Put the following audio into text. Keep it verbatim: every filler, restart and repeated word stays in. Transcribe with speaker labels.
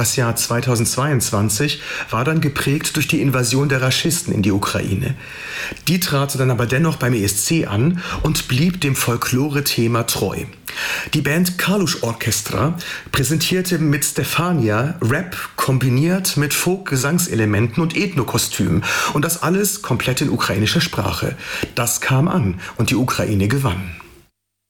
Speaker 1: Das Jahr zweitausendzweiundzwanzig war dann geprägt durch die Invasion der Raschisten in die Ukraine. Die trat dann aber dennoch beim E S C an und blieb dem Folklore-Thema treu. Die Band Kalush Orchestra präsentierte mit Stefania Rap kombiniert mit Folk-Gesangselementen und Ethnokostüm und das alles komplett in ukrainischer Sprache. Das kam an und die Ukraine gewann.